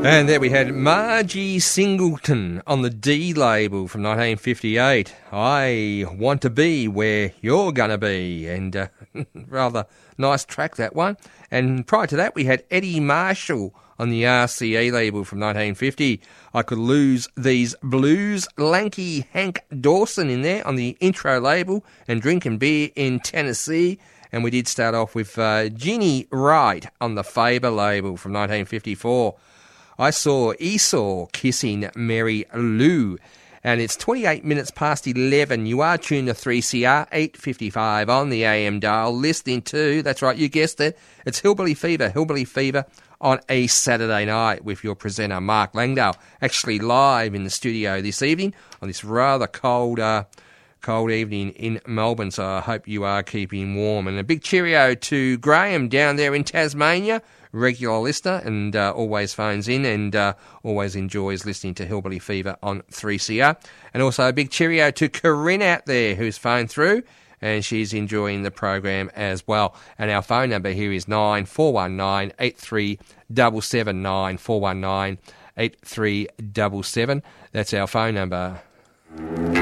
And there we had Margie Singleton on the D label from 1958. I Want to Be Where You're Gonna Be. And rather nice track, that one. And prior to that, we had Eddie Marshall on the RCA label from 1950. I Could Lose These Blues. Lanky Hank Dawson in there on the intro label. And Drinking Beer in Tennessee. And we did start off with Jeannie Wright on the Faber label from 1954. I Saw Esau Kissing Mary Lou. And it's 28 minutes past 11. You are tuned to 3CR 855 on the AM dial, listening to, that's right, you guessed it, it's Hillbilly Fever on a Saturday night with your presenter Mark Langdale, actually live in the studio this evening on this rather cold evening in Melbourne, so I hope you are keeping warm. And a big cheerio to Graham down there in Tasmania, regular listener, and always phones in and always enjoys listening to Hillbilly Fever on 3CR. And also a big cheerio to Corinne out there who's phoned through, and she's enjoying the program as well. And our phone number here is 9419 8377 9419 8377. That's our phone number.